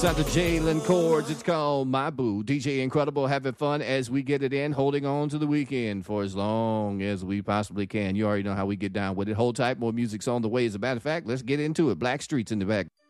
Out to Jalen Chords. It's called My Boo. DJ Incredible having fun as we get it in, holding on to the weekend for as long as we possibly can. You already know how we get down with it. Hold tight. More music's on the way. As a matter of fact, let's get into it. Black Streets in the back.